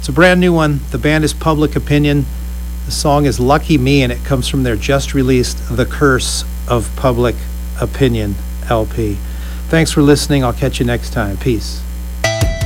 It's a brand new one. The band is Public Opinion. The song is Lucky Me, and it comes from their just released The Curse of Public Opinion LP. Thanks for listening. I'll catch you next time. Peace.